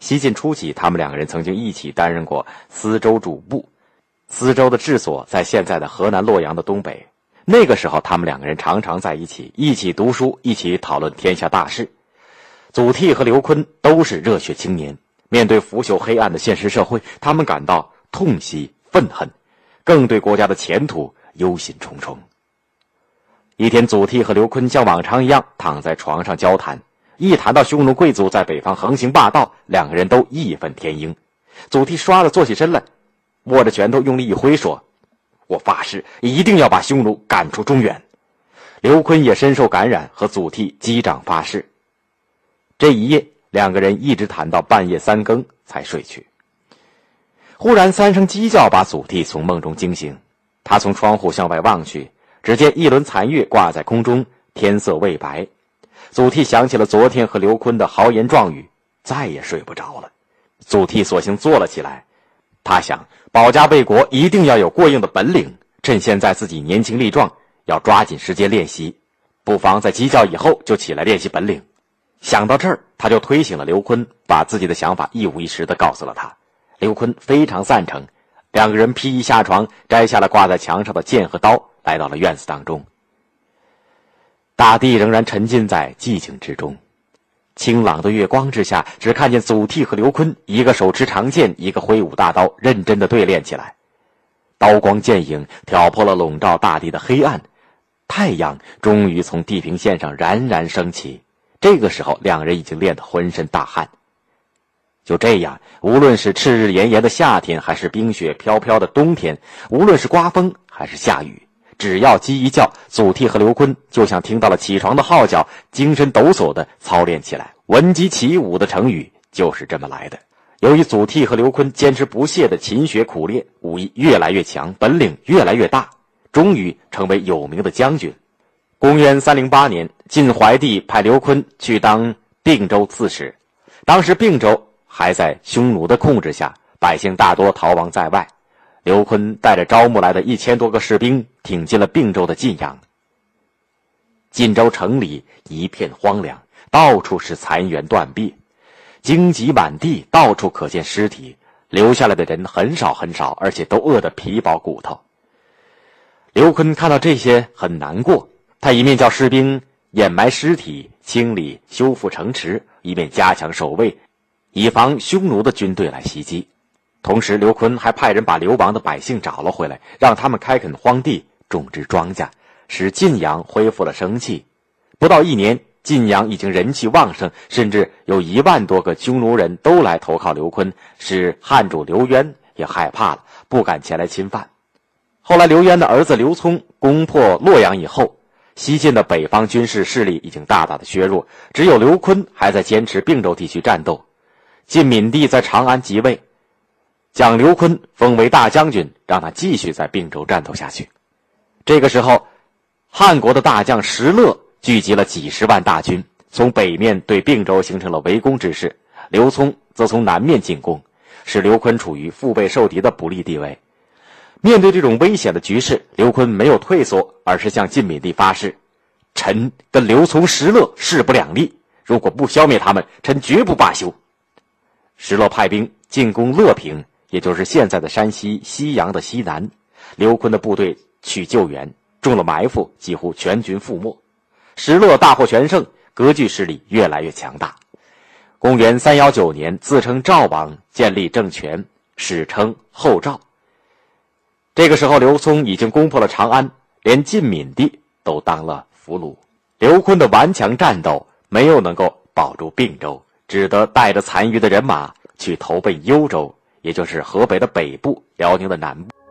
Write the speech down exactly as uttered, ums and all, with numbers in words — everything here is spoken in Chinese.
西晋初期，他们两个人曾经一起担任过司州主簿。司州的治所在现在的河南洛阳的东北。那个时候，他们两个人常常在一起，一起读书，一起讨论天下大事。祖逖和刘琨都是热血青年，面对腐朽黑暗的现实社会，他们感到痛惜愤恨，更对国家的前途忧心忡忡。一天，祖逖和刘琨像往常一样躺在床上交谈，一谈到匈奴贵族在北方横行霸道，两个人都义愤填膺。祖逖唰地坐起身来，握着拳头用力一挥，说：“我发誓一定要把匈奴赶出中原。”刘琨也深受感染，和祖逖击掌发誓。这一夜，两个人一直谈到半夜三更才睡去。忽然三声鸡叫把祖逖从梦中惊醒，他从窗户向外望去，只见一轮残月挂在空中，天色未白。祖逖想起了昨天和刘琨的豪言壮语，再也睡不着了。祖逖索性坐了起来，他想保家卫国一定要有过硬的本领，趁现在自己年轻力壮，要抓紧时间练习，不妨在鸡叫以后就起来练习本领。想到这儿，他就推醒了刘琨，把自己的想法一五一十地告诉了他。刘琨非常赞成，两个人披衣下床，摘下了挂在墙上的剑和刀，来到了院子当中。大地仍然沉浸在寂静之中，清朗的月光之下，只看见祖逖和刘琨一个手持长剑，一个挥舞大刀，认真地对练起来。刀光剑影挑破了笼罩大地的黑暗，太阳终于从地平线上冉冉升起。这个时候，两人已经练得浑身大汗。就这样，无论是炽日炎炎的夏天，还是冰雪飘飘的冬天，无论是刮风还是下雨，只要鸡一叫，祖逖和刘琨就像听到了起床的号角，精神抖擞地操练起来。闻鸡起舞的成语就是这么来的。由于祖逖和刘琨坚持不懈的勤学苦练，武艺越来越强，本领越来越大，终于成为有名的将军。公元三零八年，晋怀帝派刘琨去当并州刺史。当时并州还在匈奴的控制下，百姓大多逃亡在外。刘琨带着招募来的一千多个士兵，挺进了并州的晋阳。晋州城里一片荒凉，到处是残垣断壁，荆棘满地，到处可见尸体，留下来的人很少很少，而且都饿得皮包骨头。刘琨看到这些很难过，他一面叫士兵掩埋尸体，清理修复城池，一面加强守卫，以防匈奴的军队来袭击。同时刘琨还派人把流亡的百姓找了回来，让他们开垦荒地，种植庄稼，使晋阳恢复了生气。不到一年，晋阳已经人气旺盛，甚至有一万多个匈奴人都来投靠刘琨，使汉主刘渊也害怕了，不敢前来侵犯。后来刘渊的儿子刘聪攻破洛阳以后，西晋的北方军事势力已经大大的削弱，只有刘琨还在坚持并州地区战斗。晋闵帝在长安即位，将刘琨封为大将军，让他继续在并州战斗下去。这个时候，汉国的大将石勒聚集了几十万大军，从北面对并州形成了围攻之势，刘聪则从南面进攻，使刘琨处于腹背受敌的不利地位。面对这种危险的局势，刘琨没有退缩，而是向晋闵帝发誓：臣跟刘琮、石勒势不两立，如果不消灭他们，臣绝不罢休。石勒派兵进攻乐平，也就是现在的山西西阳的西南。刘琨的部队去救援，中了埋伏，几乎全军覆没。石勒大获全胜，割据势力越来越强大。公元三一九年，自称赵王，建立政权，史称后赵。这个时候，刘聪已经攻破了长安，连晋闵帝都当了俘虏。刘琨的顽强战斗没有能够保住并州，只得带着残余的人马去投奔幽州，也就是河北的北部、辽宁的南部。